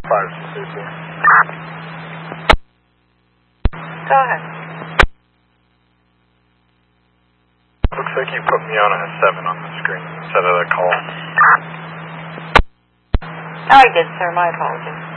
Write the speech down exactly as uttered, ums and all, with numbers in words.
five C C. Go ahead. Looks like you put me on a seven on the screen instead of the call. Oh, I did, sir. My apologies.